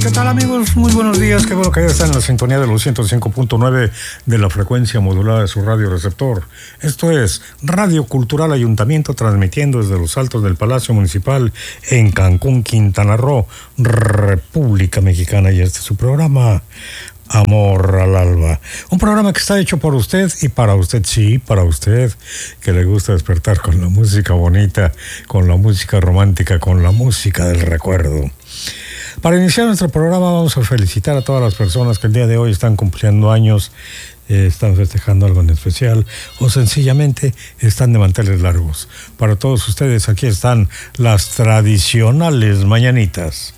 ¿Qué tal, amigos? Muy buenos días. Qué bueno que ya están en la sintonía de los 105.9 de la frecuencia modulada de su radio receptor. Esto es Radio Cultural Ayuntamiento, transmitiendo desde los altos del Palacio Municipal en Cancún, Quintana Roo, República Mexicana. Y este es su programa, Amor al Alba. Un programa que está hecho por usted y para usted, sí, para usted, que le gusta despertar con la música bonita, con la música romántica, con la música del recuerdo. Para iniciar nuestro programa vamos a felicitar a todas las personas que el día de hoy están cumpliendo años, están festejando algo en especial o sencillamente están de manteles largos. Para todos ustedes aquí están las tradicionales mañanitas.